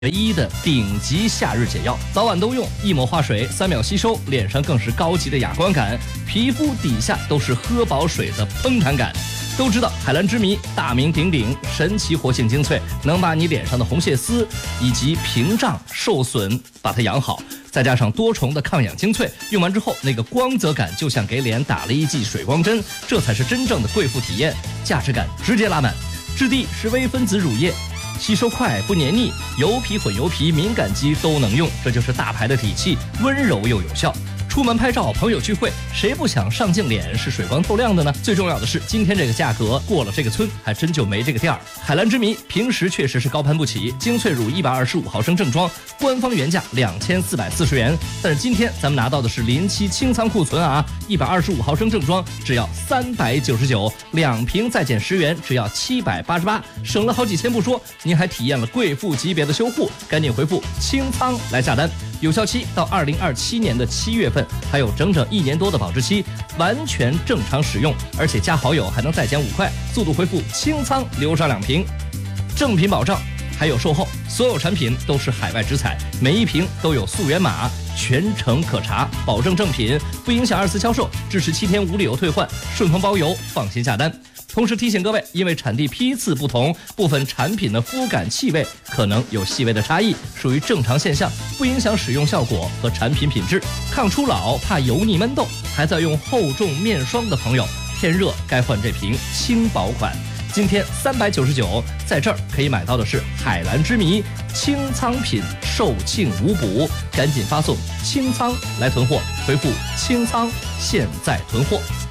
1的顶级夏日解药，早晚都用，一抹化水，3秒吸收，脸上更是高级的哑光感，皮肤底下都是喝饱水的嘭弹感。都知道海蓝之谜大名鼎鼎，神奇活性精粹，能把你脸上的红血丝以及屏障受损把它养好，再加上多重的抗氧精粹，用完之后那个光泽感就像给脸打了一剂水光针，这才是真正的贵妇体验，价值感直接拉满。质地是微分子乳液，吸收快不黏腻，油皮混油皮敏感肌都能用，这就是大牌的底气，温柔又有效。出门拍照朋友聚会，谁不想上镜脸是水光透亮的呢？最重要的是今天这个价格，过了这个村还真就没这个店儿。海蓝之谜平时确实是高攀不起，精粹乳125毫升正装，官方原价2440元，但是今天咱们拿到的是临期清仓库存啊，125毫升正装只要399，2瓶再减10元，只要788，省了好几千不说，您还体验了贵妇级别的修护，赶紧回复清仓来下单。有效期到2027年的7月份，还有整整1年多的保质期，完全正常使用，而且加好友还能再减5块，速度回复清仓留上2瓶，正品保障，还有售后，所有产品都是海外直采，每一瓶都有溯源码，全程可查，保证正品，不影响2次销售，支持7天无理由退换，顺丰包邮，放心下单。同时提醒各位，因为产地批次不同，部分产品的肤感气味可能有细微的差异，属于正常现象，不影响使用效果和产品品质。抗初老怕油腻闷痘，还在用厚重面霜的朋友，天热该换这瓶轻薄款。今天399，在这儿可以买到的是海蓝之谜清仓品，售罄无补，赶紧发送清仓来囤货，回复清仓现在囤货。